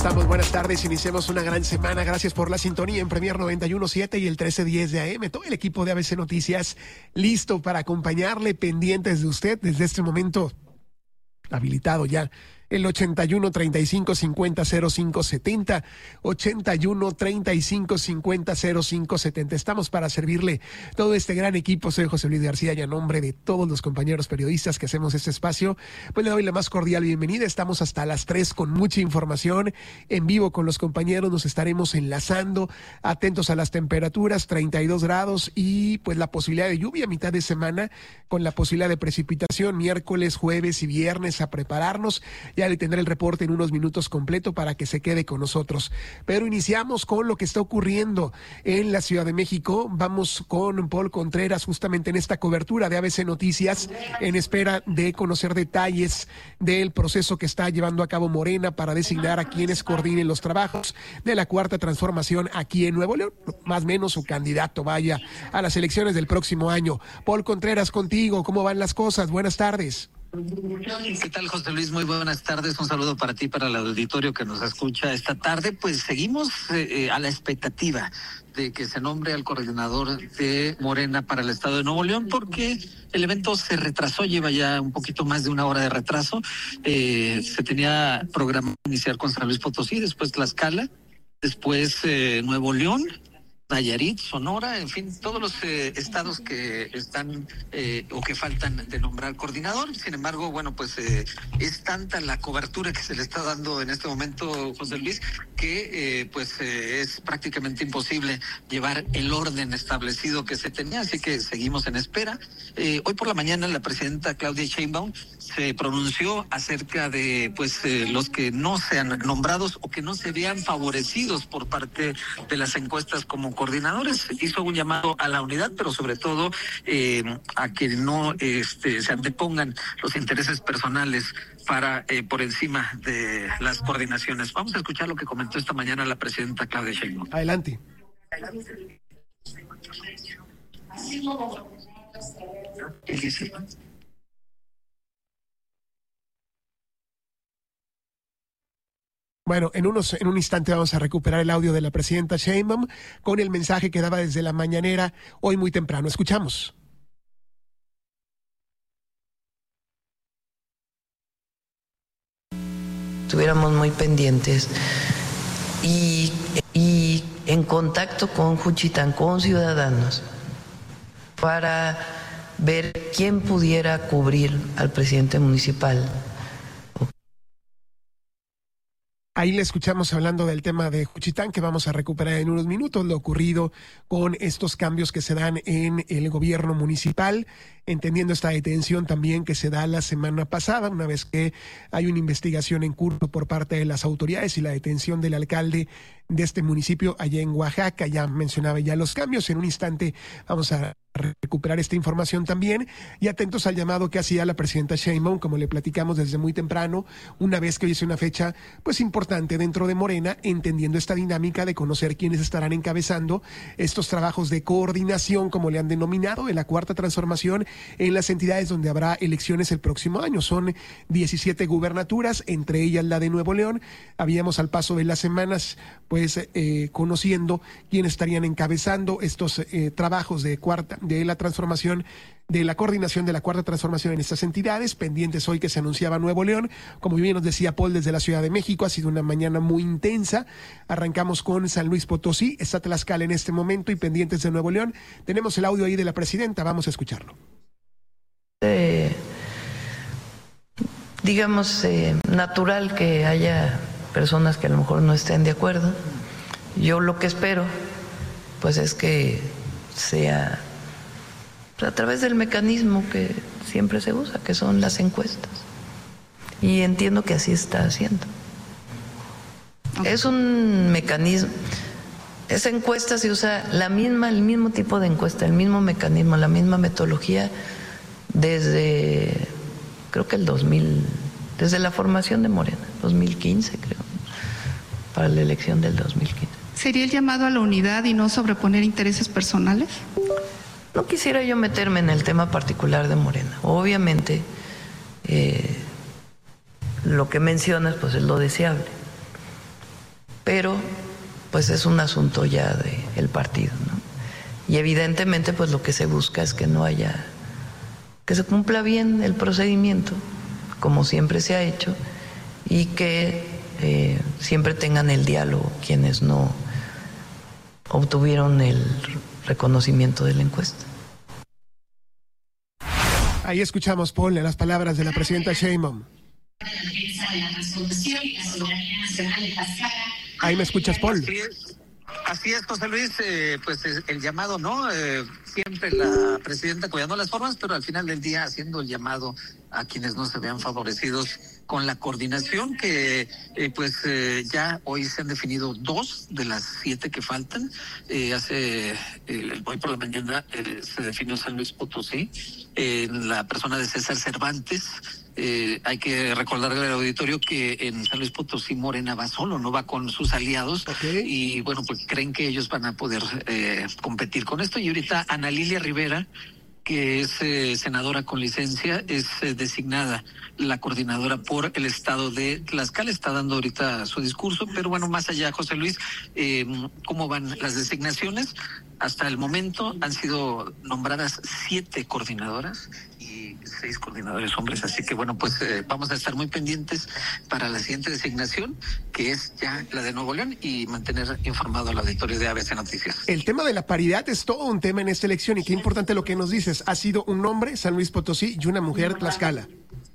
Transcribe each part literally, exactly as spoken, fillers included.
estamos? Buenas tardes, iniciamos una gran semana. Gracias por la sintonía en Premier noventa y uno punto siete y el trece diez de A M. Todo el equipo de A B C Noticias listo para acompañarle, pendientes de usted desde este momento, habilitado ya el ochenta y uno, treinta y cinco, cincuenta, cero cinco setenta, ochenta y uno, treinta y cinco, cincuenta, cero cinco setenta. Estamos para servirle todo este gran equipo. Soy José Luis García y a nombre de todos los compañeros periodistas que hacemos este espacio, pues le doy la más cordial bienvenida. Estamos hasta las tres con mucha información en vivo con los compañeros. Nos estaremos enlazando, atentos a las temperaturas, treinta y dos grados y pues la posibilidad de lluvia a mitad de semana con la posibilidad de precipitación miércoles, jueves y viernes. A prepararnos. Ya le tendré el reporte en unos minutos completo para que se quede con nosotros. Pero iniciamos con lo que está ocurriendo en la Ciudad de México. Vamos con Paul Contreras justamente en esta cobertura de A B C Noticias en espera de conocer detalles del proceso que está llevando a cabo Morena para designar a quienes coordinen los trabajos de la Cuarta Transformación aquí en Nuevo León. Más o menos su candidato vaya a las elecciones del próximo año. Paul Contreras, contigo, ¿cómo van las cosas? Buenas tardes. ¿Qué tal, José Luis? Muy buenas tardes. Un saludo para ti, para el auditorio que nos escucha esta tarde. Pues seguimos eh, a la expectativa de que se nombre al coordinador de Morena para el estado de Nuevo León, porque el evento se retrasó, lleva ya un poquito más de una hora de retraso. Eh, se tenía programado iniciar con San Luis Potosí, después Tlaxcala, después eh, Nuevo León, Nayarit, Sonora, en fin, todos los eh, estados que están eh, o que faltan de nombrar coordinador. Sin embargo, bueno, pues eh, es tanta la cobertura que se le está dando en este momento, José Luis, que eh, pues eh, es prácticamente imposible llevar el orden establecido que se tenía, así que seguimos en espera. Eh, hoy por la mañana la presidenta Claudia Sheinbaum se pronunció acerca de pues eh, los que no sean nombrados o que no se vean favorecidos por parte de las encuestas como coordinadores. Hizo un llamado a la unidad, pero sobre todo eh, a que no este, se antepongan los intereses personales para eh, por encima de las coordinaciones. Vamos a escuchar lo que comentó esta mañana la presidenta Claudia Sheinbaum. Adelante. Bueno, en, unos, en un instante vamos a recuperar el audio de la presidenta Sheinbaum con el mensaje que daba desde la mañanera hoy muy temprano. Escuchamos. Estuviéramos muy pendientes y, y en contacto con Juchitán, con ciudadanos, para ver quién pudiera cubrir al presidente municipal. Ahí le escuchamos hablando del tema de Juchitán, que vamos a recuperar en unos minutos, lo ocurrido con estos cambios que se dan en el gobierno municipal, entendiendo esta detención también que se da la semana pasada, una vez que hay una investigación en curso por parte de las autoridades y la detención del alcalde de este municipio allá en Oaxaca. Ya mencionaba ya los cambios. En un instante vamos a recuperar esta información también y atentos al llamado que hacía la presidenta Sheinbaum, como le platicamos desde muy temprano, una vez que hoy es una fecha pues importante dentro de Morena, entendiendo esta dinámica de conocer quiénes estarán encabezando estos trabajos de coordinación, como le han denominado, en la Cuarta Transformación en las entidades donde habrá elecciones el próximo año. Son diecisiete gubernaturas, entre ellas la de Nuevo León. Habíamos al paso de las semanas pues eh, conociendo quiénes estarían encabezando estos eh, trabajos de cuarta de la transformación, de la coordinación de la Cuarta Transformación en estas entidades, pendientes hoy que se anunciaba Nuevo León. Como bien nos decía Paul desde la Ciudad de México, ha sido una mañana muy intensa. Arrancamos con San Luis Potosí, está Tlaxcala en este momento y pendientes de Nuevo León. Tenemos el audio ahí de la presidenta, vamos a escucharlo. Eh, digamos, eh, natural que haya personas que a lo mejor no estén de acuerdo. Yo lo que espero, pues es que sea a través del mecanismo que siempre se usa, que son las encuestas. Y entiendo que así está haciendo. Es un mecanismo, esa encuesta se usa la misma, el mismo tipo de encuesta, el mismo mecanismo, la misma metodología desde, creo que el dos mil, desde la formación de Morena, dos mil quince creo, para la elección del dos mil quince. ¿Sería el llamado a la unidad y no sobreponer intereses personales? No quisiera yo meterme en el tema particular de Morena. Obviamente, eh, lo que mencionas pues es lo deseable, pero pues es un asunto ya del partido, ¿no? Y evidentemente pues lo que se busca es que no haya, que se cumpla bien el procedimiento, como siempre se ha hecho, y que eh, siempre tengan el diálogo quienes no obtuvieron el reconocimiento de la encuesta. Ahí escuchamos, Paul, las palabras de la presidenta Sheinbaum. Ahí me escuchas, Paul. Así es, así es José Luis, eh, pues el llamado, ¿no? Eh, siempre la presidenta cuidando las formas, pero al final del día haciendo el llamado a quienes no se vean favorecidos con la coordinación que eh, pues eh, ya hoy se han definido dos de las siete que faltan. Eh, hace eh, hoy por la mañana eh, se definió San Luis Potosí en la persona de César Cervantes. Eh, hay que recordarle al auditorio que en San Luis Potosí Morena va solo, no va con sus aliados. Okay. Y bueno, pues creen que ellos van a poder eh, competir con esto. Y ahorita Ana Lilia Rivera, que es eh, senadora con licencia, es eh, designada la coordinadora por el estado de Tlaxcala. Está dando ahorita su discurso, pero bueno, más allá, José Luis, eh, ¿cómo van las designaciones? Hasta el momento han sido nombradas siete coordinadoras y seis coordinadores hombres, así que bueno, pues eh, vamos a estar muy pendientes para la siguiente designación, que es ya la de Nuevo León, y mantener informado al auditorio de A B C Noticias. El tema de la paridad es todo un tema en esta elección, y qué importante lo que nos dices. Ha sido un hombre, San Luis Potosí, y una mujer, Tlaxcala.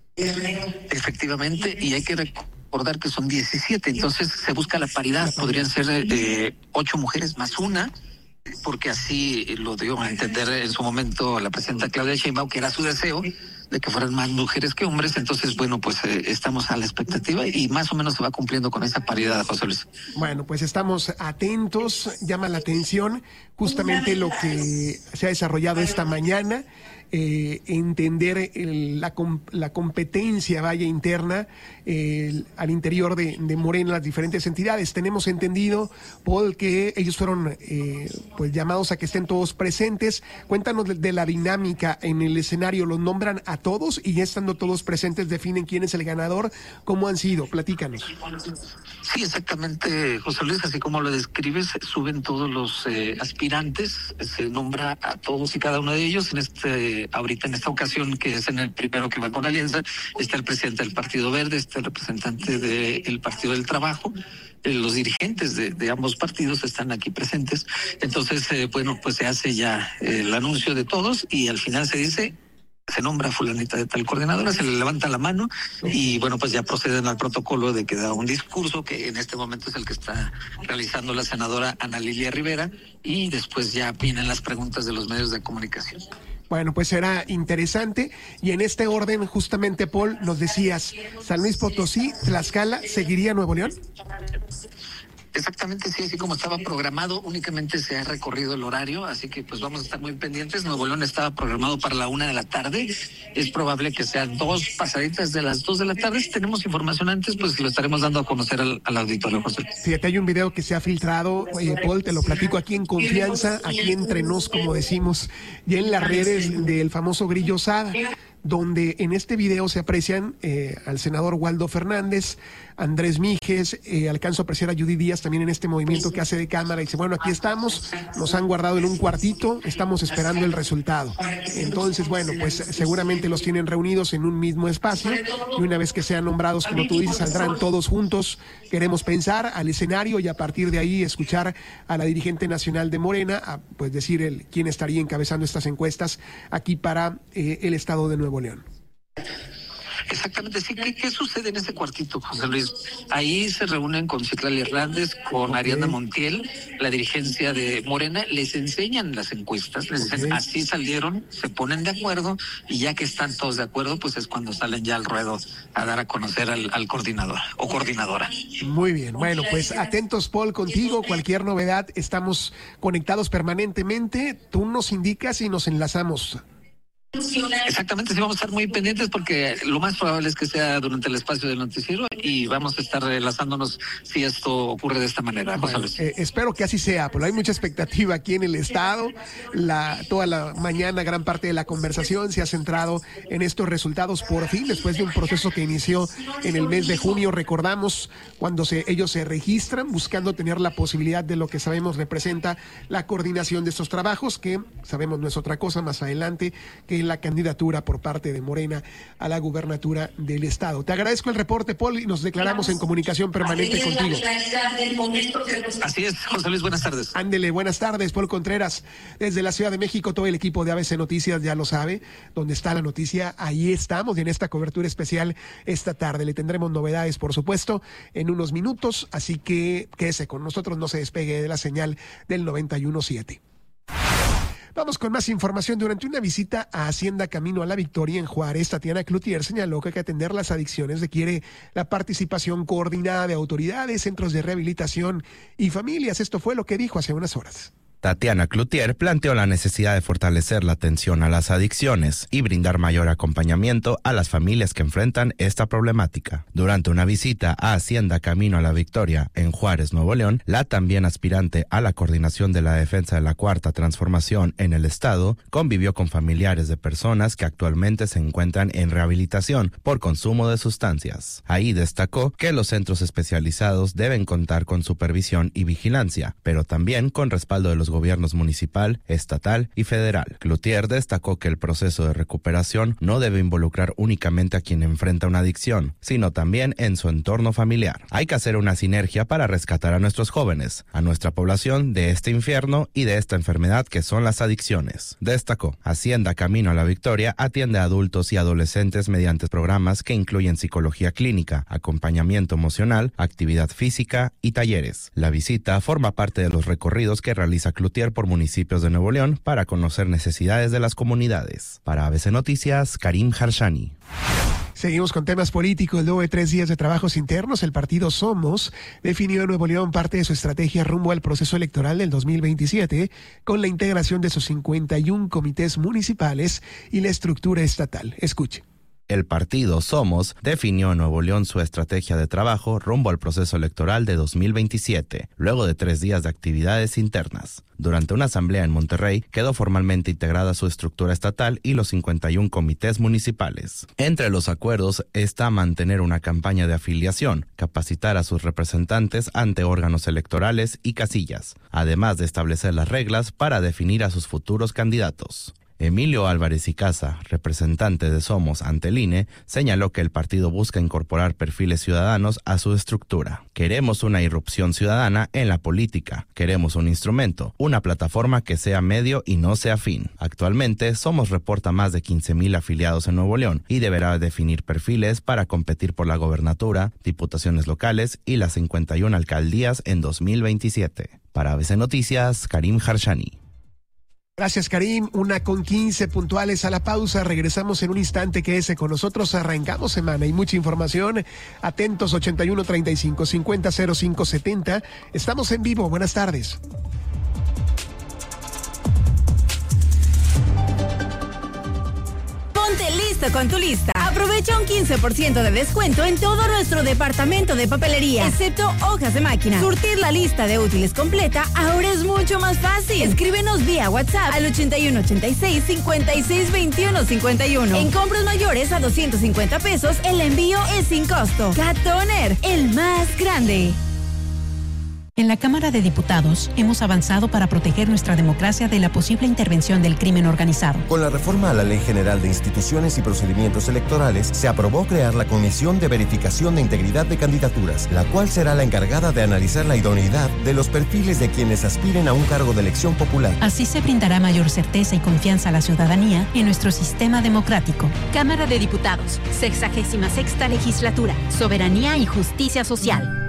Efectivamente, y hay que recordar que son diecisiete, entonces se busca la paridad. Podrían ser eh, ocho mujeres más una, porque así lo dio a entender en su momento la presidenta Claudia Sheinbaum, que era su deseo de que fueran más mujeres que hombres. Entonces, bueno, pues eh, estamos a la expectativa y más o menos se va cumpliendo con esa paridad, José Luis. Bueno, pues estamos atentos. Llama la atención justamente lo que se ha desarrollado esta mañana. Eh, entender el, la, la competencia vaya interna eh, al interior de, de Morena, las diferentes entidades. Tenemos entendido, Paul, que ellos fueron eh, pues llamados a que estén todos presentes. Cuéntanos de, de la dinámica en el escenario. ¿Los nombran a todos y ya estando todos presentes definen quién es el ganador? ¿Cómo han sido? Platícanos. Sí, exactamente, José Luis, así como lo describes, suben todos los eh, aspirantes, se nombra a todos y cada uno de ellos. En este, ahorita en esta ocasión, que es en el primero que va con Alianza, está el presidente del Partido Verde, está el representante del Partido del Trabajo, eh, los dirigentes de, de ambos partidos están aquí presentes. Entonces, eh, bueno, pues se hace ya eh, el anuncio de todos y al final se dice: se nombra fulanita de tal coordinadora, se le levanta la mano y bueno, pues ya proceden al protocolo de que da un discurso, que en este momento es el que está realizando la senadora Ana Lilia Rivera, y después ya vienen las preguntas de los medios de comunicación. Bueno, pues será interesante. Y en este orden, justamente, Paul, nos decías, San Luis Potosí, Tlaxcala, ¿seguiría Nuevo León? Exactamente, sí, así como estaba programado, únicamente se ha recorrido el horario, así que pues vamos a estar muy pendientes. Nuevo León estaba programado para la una de la tarde, es probable que sean dos pasaditas de las dos de la tarde. Si tenemos información antes, pues lo estaremos dando a conocer al, al auditorio, José. Fíjate, hay un video que se ha filtrado, eh, Paul, te lo platico aquí en confianza, aquí entre nos, como decimos, ya en las redes del famoso Grillo Sada, donde en este video se aprecian eh, al senador Waldo Fernández, Andrés Mijes, eh, alcanzo a apreciar a Judy Díaz también en este movimiento que hace de cámara y dice, bueno, aquí estamos, nos han guardado en un cuartito, estamos esperando el resultado. Entonces, bueno, pues seguramente los tienen reunidos en un mismo espacio y una vez que sean nombrados, como tú dices, saldrán todos juntos, queremos pensar, al escenario y a partir de ahí escuchar a la dirigente nacional de Morena, a, pues decir el, quién estaría encabezando estas encuestas aquí para eh, el estado de Nuevo León. Exactamente, sí. ¿Qué, ¿Qué sucede en ese cuartito, José Luis? Ahí se reúnen con Citlali Hernández, con okay. Ariadna Montiel, la dirigencia de Morena, les enseñan las encuestas, les dicen, okay. así salieron, se ponen de acuerdo, y ya que están todos de acuerdo, pues es cuando salen ya al ruedo a dar a conocer al, al coordinador o coordinadora. Muy bien, bueno, pues atentos, Paul, contigo, cualquier novedad, estamos conectados permanentemente, tú nos indicas y nos enlazamos. Exactamente, sí vamos a estar muy pendientes porque lo más probable es que sea durante el espacio del noticiero y vamos a estar enlazándonos si esto ocurre de esta manera. Bueno, eh, espero que así sea, pero hay mucha expectativa aquí en el estado. La, toda la mañana gran parte de la conversación se ha centrado en estos resultados por fin, después de un proceso que inició en el mes de junio. Recordamos cuando se, ellos se registran buscando tener la posibilidad de lo que sabemos representa la coordinación de estos trabajos, que sabemos no es otra cosa más adelante que la candidatura por parte de Morena a la gubernatura del estado. Te agradezco el reporte, Paul, y nos declaramos en comunicación permanente contigo. Así es, José Luis, buenas tardes. Ándele, buenas tardes, Paul Contreras. Desde la Ciudad de México, todo el equipo de A B C Noticias ya lo sabe. Donde está la noticia, ahí estamos, y en esta cobertura especial esta tarde. Le tendremos novedades, por supuesto, en unos minutos, así que quédese con nosotros, no se despegue de la señal del noventa y uno punto siete. Vamos con más información. Durante una visita a Hacienda Camino a la Victoria en Juárez, Tatiana Cloutier señaló que atender las adicciones requiere la participación coordinada de autoridades, centros de rehabilitación y familias. Esto fue lo que dijo hace unas horas. Tatiana Cloutier planteó la necesidad de fortalecer la atención a las adicciones y brindar mayor acompañamiento a las familias que enfrentan esta problemática. Durante una visita a Hacienda Camino a la Victoria en Juárez, Nuevo León, la también aspirante a la coordinación de la defensa de la Cuarta Transformación en el Estado convivió con familiares de personas que actualmente se encuentran en rehabilitación por consumo de sustancias. Ahí destacó que los centros especializados deben contar con supervisión y vigilancia, pero también con respaldo de los gobiernos municipal, estatal y federal. Cloutier destacó que el proceso de recuperación no debe involucrar únicamente a quien enfrenta una adicción, sino también en su entorno familiar. Hay que hacer una sinergia para rescatar a nuestros jóvenes, a nuestra población de este infierno y de esta enfermedad que son las adicciones. Destacó, Hacienda Camino a la Victoria atiende a adultos y adolescentes mediante programas que incluyen psicología clínica, acompañamiento emocional, actividad física y talleres. La visita forma parte de los recorridos que realiza Cloutier por municipios de Nuevo León para conocer necesidades de las comunidades. Para A B C Noticias, Karim Harshani. Seguimos con temas políticos. Luego de tres días de trabajos internos, el partido Somos definió en Nuevo León parte de su estrategia rumbo al proceso electoral del dos mil veintisiete con la integración de sus cincuenta y uno comités municipales y la estructura estatal. Escuche. El partido Somos definió en Nuevo León su estrategia de trabajo rumbo al proceso electoral de dos mil veintisiete, luego de tres días de actividades internas. Durante una asamblea en Monterrey, quedó formalmente integrada su estructura estatal y los cincuenta y uno comités municipales. Entre los acuerdos está mantener una campaña de afiliación, capacitar a sus representantes ante órganos electorales y casillas, además de establecer las reglas para definir a sus futuros candidatos. Emilio Álvarez y Casa, representante de Somos ante el I N E, señaló que el partido busca incorporar perfiles ciudadanos a su estructura. Queremos una irrupción ciudadana en la política. Queremos un instrumento, una plataforma que sea medio y no sea fin. Actualmente, Somos reporta más de quince mil afiliados en Nuevo León y deberá definir perfiles para competir por la gobernatura, diputaciones locales y las cincuenta y una alcaldías en dos mil veintisiete. Para A B C Noticias, Karim Harshani. Gracias, Karim. Una con quince puntuales a la pausa. Regresamos en un instante. Quédese con nosotros. Arrancamos semana y mucha información. Atentos, ochenta y uno treinta y cinco cincuenta cero cinco setenta. Estamos en vivo. Buenas tardes. Ponte listo con tu lista. Aprovecha un quince por ciento de descuento en todo nuestro departamento de papelería, excepto hojas de máquina. Surtir la lista de útiles completa ahora es mucho más fácil. Escríbenos vía WhatsApp al ochenta y uno ochenta y seis cincuenta y seis veintiuno cincuenta y uno. En compras mayores a doscientos cincuenta pesos, el envío es sin costo. Cat Toner, el más grande. En la Cámara de Diputados hemos avanzado para proteger nuestra democracia de la posible intervención del crimen organizado. Con la reforma a la Ley General de Instituciones y Procedimientos Electorales, se aprobó crear la Comisión de Verificación de Integridad de Candidaturas, la cual será la encargada de analizar la idoneidad de los perfiles de quienes aspiren a un cargo de elección popular. Así se brindará mayor certeza y confianza a la ciudadanía en nuestro sistema democrático. Cámara de Diputados, sexagésima sexta Legislatura, Soberanía y Justicia Social.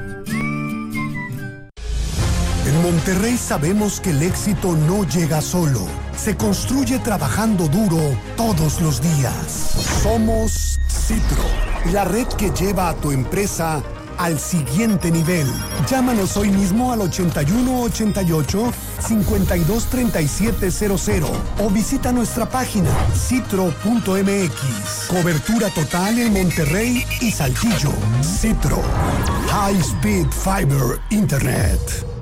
En Monterrey sabemos que el éxito no llega solo, se construye trabajando duro todos los días. Somos Citro, la red que lleva a tu empresa al siguiente nivel. Llámanos hoy mismo al ochenta y uno ochenta y ocho, cincuenta y dos treinta y siete cero cero o visita nuestra página citro punto m x. Cobertura total en Monterrey y Saltillo. Citro. High Speed Fiber Internet.